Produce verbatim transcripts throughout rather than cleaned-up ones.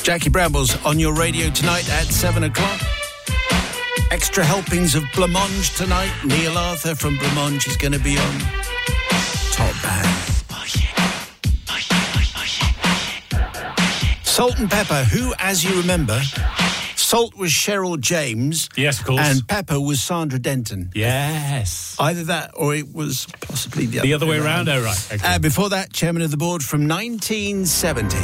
Jackie Brambles on your radio tonight at seven o'clock. Extra helpings of blancmange tonight. Neil Arthur from blancmange is going to be on. Top band. Salt and Pepper, who, as you remember, Salt was Cheryl James. Yes, of course. And Pepper was Sandra Denton. Yes. Either that or it was possibly the other, the other way around. around. Oh, right. Okay. Uh, before that, Chairman of the Board from nineteen seventy.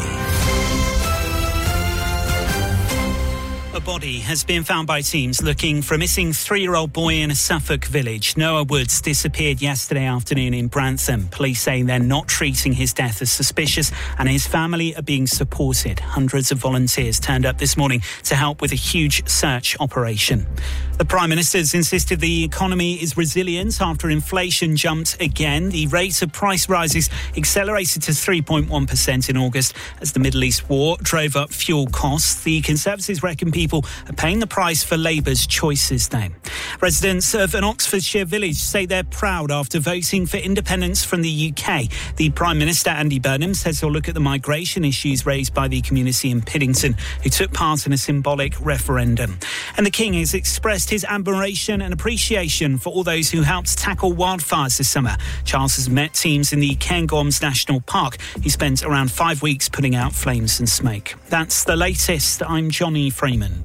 A body has been found by teams looking for a missing three-year-old boy in a Suffolk village. Noah Woods disappeared yesterday afternoon in Brantham. Police say they're not treating his death as suspicious and his family are being supported. Hundreds of volunteers turned up this morning to help with a huge search operation. The Prime Minister's insisted the economy is resilient after inflation jumped again. The rate of price rises accelerated to three point one percent in August as the Middle East war drove up fuel costs. The Conservatives reckon people are paying the price for Labour's choices now. Residents of an Oxfordshire village say they're proud after voting for independence from the U K. The Prime Minister, Andy Burnham, says he'll look at the migration issues raised by the community in Piddington, who took part in a symbolic referendum. And the King has expressed his admiration and appreciation for all those who helped tackle wildfires this summer. Charles has met teams in the Cairngorms National Park. He spent around five weeks putting out flames and smoke. That's the latest. I'm Johnny Freeman.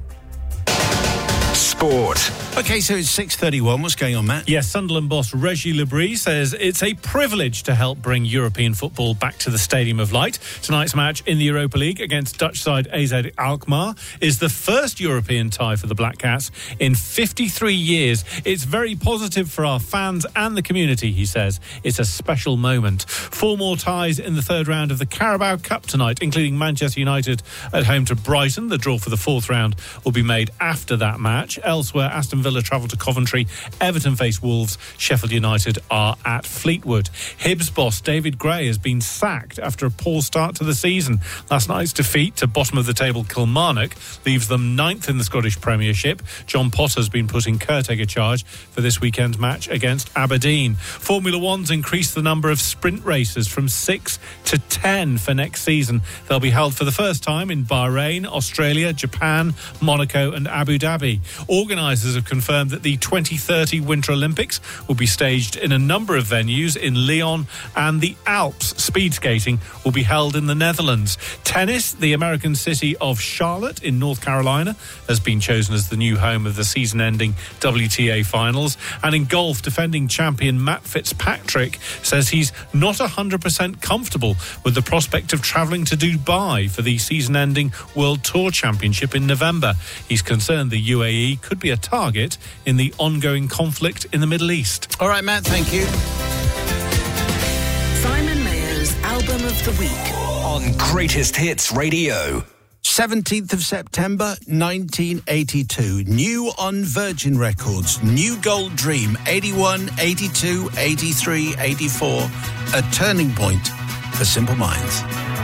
Sport. OK, so it's six thirty-one. What's going on, Matt? Yes, Sunderland boss Reggie Lebris says it's a privilege to help bring European football back to the Stadium of Light. Tonight's match in the Europa League against Dutch side A Z Alkmaar is the first European tie for the Black Cats in fifty-three years. It's very positive for our fans and the community, he says. It's a special moment. Four more ties in the third round of the Carabao Cup tonight, including Manchester United at home to Brighton. The draw for the fourth round will be made after that match. Elsewhere, Aston Villa travel to Coventry, Everton face Wolves, Sheffield United are at Fleetwood. Hibs boss David Gray has been sacked after a poor start to the season. Last night's defeat to bottom of the table Kilmarnock leaves them ninth in the Scottish Premiership. John Potter's been put in caretaker charge for this weekend's match against Aberdeen. Formula One's increased the number of sprint races from six to ten for next season. They'll be held for the first time in Bahrain, Australia, Japan, Monaco and Abu Dhabi. Organisers have confirmed that the twenty thirty Winter Olympics will be staged in a number of venues in Lyon and the Alps. Speed skating will be held in the Netherlands. Tennis, the American city of Charlotte in North Carolina has been chosen as the new home of the season-ending W T A finals. And in golf, defending champion Matt Fitzpatrick says he's not one hundred percent comfortable with the prospect of travelling to Dubai for the season-ending World Tour Championship in November. He's concerned the U A E could be a target in the ongoing conflict in the Middle East. All right, Matt, thank you. Simon Mayer's Album of the Week on Greatest Hits Radio. seventeenth of September, nineteen eighty-two. New on Virgin Records. New Gold Dream. eighty-one, eighty-two, eighty-three, eighty-four. A turning point for Simple Minds.